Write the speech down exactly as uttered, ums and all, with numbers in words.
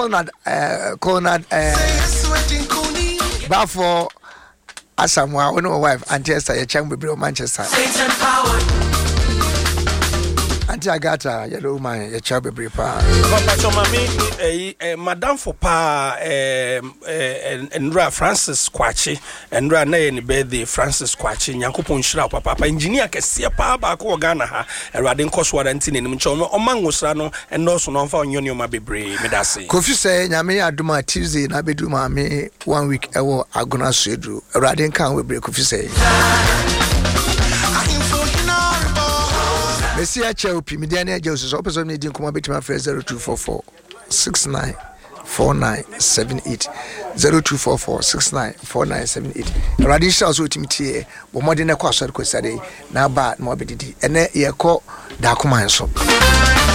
Conrad, uh, Conrad, uh, Bafo, Asamoah, one of my wife, Auntie Esther, your chamber, Manchester. Auntie Agatha, yellow man, your child be prepared. Madame for pa and Ra Francis Quachi and Ra Nay birthday Francis Quachi, Yankupon Shra Papa, engineer Cassia Pa Bako Ghana, and Radin Coswarantin in Michoma, Oman Wasrano, and also non for Union Mabibre, Medasi. Kofi say, Yame Aduma Tuesday, Nabeduma me one week ago, Agona Sedru, Radin can we break Kofi say. Messia Chopi, Mediana Joseph, opposite me, didn't come up to my friend zero two four four six nine four nine seven eight zero two four four six nine four nine seven eight. Radisha also to me, but more than a question, because I now bad morbidity, and then you call Dakuma.